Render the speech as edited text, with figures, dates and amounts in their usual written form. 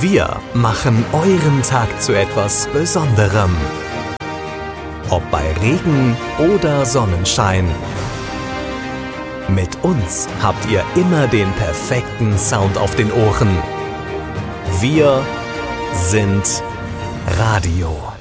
Wir machen euren Tag zu etwas Besonderem. Ob bei Regen oder Sonnenschein. Mit uns habt ihr immer den perfekten Sound auf den Ohren. Wir sind Radio.